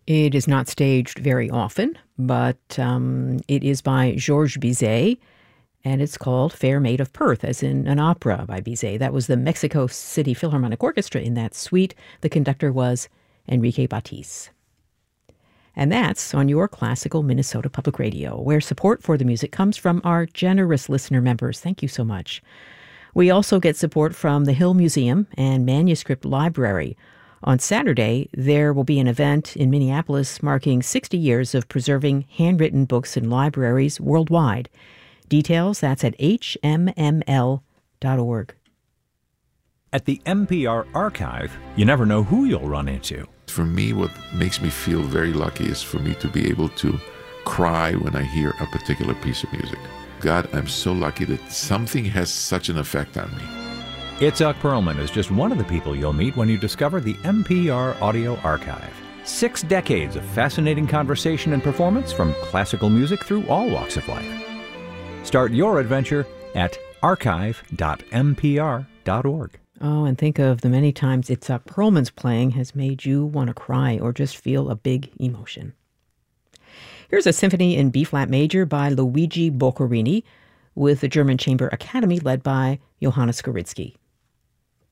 It is not staged very often, but it is by Georges Bizet, and it's called Fair Maid of Perth, as in an opera by Bizet. That was the Mexico City Philharmonic Orchestra in that suite. The conductor was Enrique Batiz. And that's on your classical Minnesota Public Radio, where support for the music comes from our generous listener members. Thank you so much. We also get support from the Hill Museum and Manuscript Library. On Saturday, there will be an event in Minneapolis marking 60 years of preserving handwritten books in libraries worldwide. Details, that's at hmml.org. At the NPR Archive, you never know who you'll run into. For me, what makes me feel very lucky is for me to be able to cry when I hear a particular piece of music. God, I'm so lucky that something has such an effect on me. Itzhak Perlman is just one of the people you'll meet when you discover the NPR Audio Archive. 6 decades of fascinating conversation and performance from classical music through all walks of life. Start your adventure at archive.npr.org. Oh, and think of the many times Itzhak Perlman's playing has made you want to cry or just feel a big emotion. Here's a symphony in B-flat major by Luigi Boccherini with the German Chamber Academy led by Johannes Skoritsky.